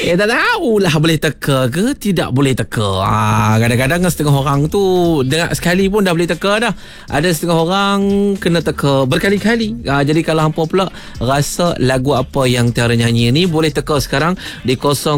Tak tahulah boleh teka ke tidak boleh teka. Kadang-kadang setengah orang tu dengar sekali pun dah boleh teka dah. Ada setengah orang kena teka berkali-kali. Jadi kalau hampa pula rasa lagu apa yang Tiara nyanyi ni, boleh teka sekarang di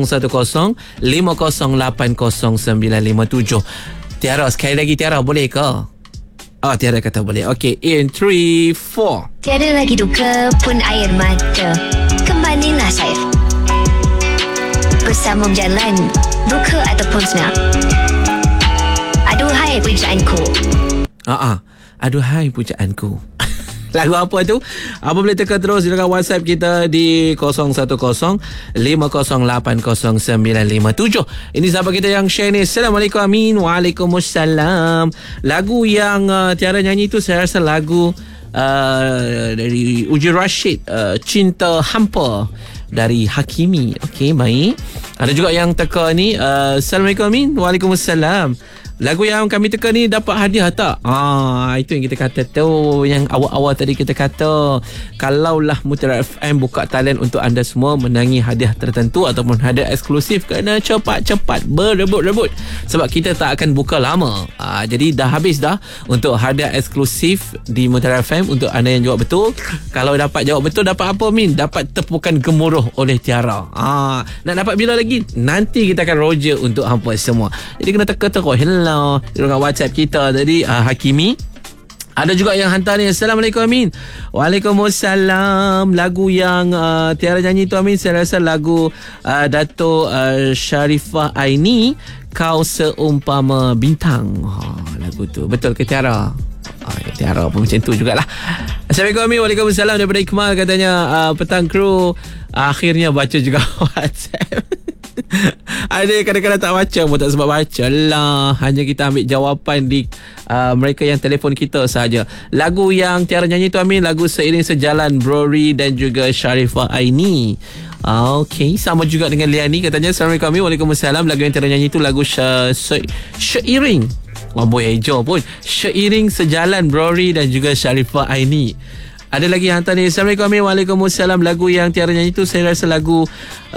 0105080957. Tiara, sekali lagi Tiara, boleh ke? Tiara kata boleh. Okay, in 3, 4. Tiada lagi duka pun air mata. Kembalilah saya bersama berjalan, duka ataupun senang. Aduhai pujaanku. Aduhai pujaanku. Lagu apa tu? Apa boleh teka terus dengan WhatsApp kita di 0105080957. Ini sahabat kita yang share ni. Assalamualaikum. Amin. Waalaikumsalam. Lagu yang Tiara nyanyi tu saya rasa lagu dari Uji Rashid, Cinta Hampa dari Hakimi. Okey, baik. Ada juga yang teka ni. Assalamualaikum. Amin. Waalaikumsalam. Lagu yang kami teka ni dapat hadiah tak? Itu yang kita kata tu. Yang awal-awal tadi kita kata, kalaulah Mutiara FM buka talian untuk anda semua menangi hadiah tertentu ataupun hadiah eksklusif, kena cepat-cepat berebut-rebut, sebab kita tak akan buka lama. Jadi dah habis dah untuk hadiah eksklusif di Mutiara FM untuk anda yang jawab betul. Kalau dapat jawab betul, dapat apa, Min? Dapat tepukan gemuruh oleh Tiara. Nak dapat bila lagi? Nanti kita akan roger untuk hampa semua. Jadi kena teka terus. Hello, dengan WhatsApp kita tadi, Hakimi. Ada juga yang hantar ni. Assalamualaikum. Amin. Waalaikumsalam. Lagu yang Tiara nyanyi tu, Amin, saya rasa lagu Dato' Sharifah Aini, Kau Seumpama Bintang. Lagu tu betul ke Tiara? Tiara pun macam tu jugalah. Assalamualaikum. Amin. Waalaikumsalam daripada Iqmal. Katanya petang kru, akhirnya baca juga WhatsApp. Ada kadang-kadang tak baca pun tak sebab baca lah. Hanya kita ambil jawapan di mereka yang telefon kita sahaja. Lagu yang Tiara nyanyi tu, Amin, lagu Seiring Sejalan Brori dan juga Sharifah Aini. Okey, sama juga dengan Liani. Katanya Assalamualaikum. Amin. Waalaikumsalam. Lagu yang Tiara nyanyi tu lagu Seiring Boy Ejo pun Seiring Sejalan Brori dan juga Sharifah Aini. Ada lagi yang hantar ni. Assalamualaikum. Amin. Waalaikumsalam. Lagu yang Tiara nyanyi tu saya rasa lagu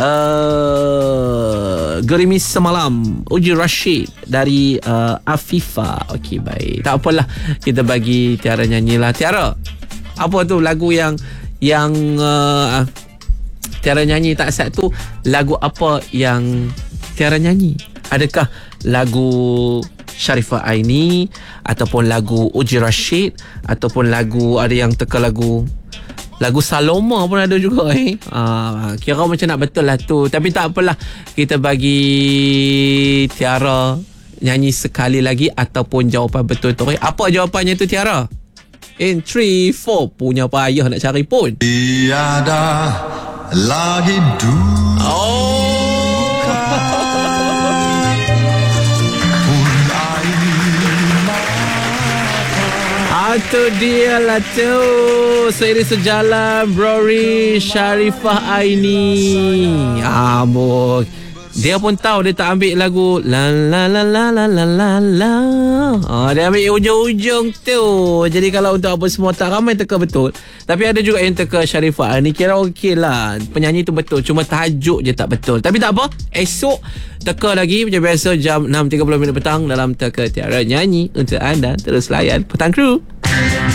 Gerimis Semalam, Uji Rashid dari Afifa. Okey, baik. Tak apalah, kita bagi Tiara nyanyilah. Tiara, apa tu lagu yang Tiara nyanyi tak sat tu? Lagu apa yang Tiara nyanyi? Adakah lagu Sharifah Aini ataupun lagu Uji Rashid ataupun lagu, ada yang teka lagu Saloma pun ada juga kira macam nak betul lah tu. Tapi tak apalah, kita bagi Tiara nyanyi sekali lagi ataupun jawapan betul tu. Apa jawapannya tu, Tiara? In 3, 4. Punya payah nak cari pun. Tiada lagi tu dia lah tu, Seiring Sejalan Brori Sharifah Aini. Boy, dia pun tahu dia tak ambil lagu la la la la la la la la. Dia ambil ujung-ujung tu. Jadi kalau untuk apa semua, tak ramai teka betul. Tapi ada juga yang teka Sharifah Aini. Kira okey lah, penyanyi tu betul, cuma tajuk je tak betul. Tapi tak apa, esok teka lagi macam biasa jam 6.30 petang dalam Teka Tiara Nyanyi untuk anda. Terus layan Petang Kru.